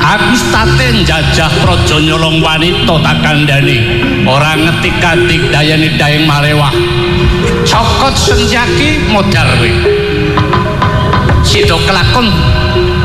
Aku state njajah praja nyolong wanita tak kandhani. Ora ngetik-atik dayane Daeng Malewah. Cokot senjaki modar kowe. Sida kelakon